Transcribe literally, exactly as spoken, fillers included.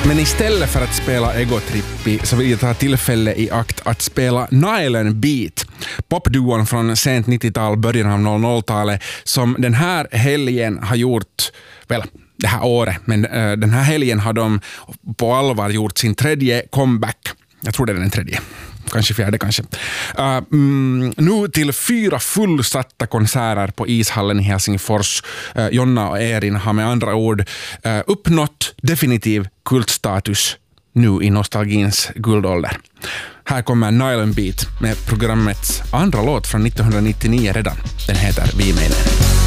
Men istället för att spela Egotrippi så vill jag ta tillfälle i akt att spela Nylon Beat, popduon från sent nittiotal, början av noll noll-talet, som den här helgen har gjort, väl, det här året, men uh, den här helgen har de på allvar gjort sin tredje comeback. Jag tror det är den tredje. Kanske fjärde, kanske. Uh, mm, nu till fyra fullsatta konserter på ishallen i Helsingfors. Uh, Jonna och Erin har med andra ord uh, uppnått definitiv kultstatus nu i nostalgins guldålder. Här kommer Nylon Beat med programmets andra låt från nittonhundranittionio redan. Den heter Vi menar.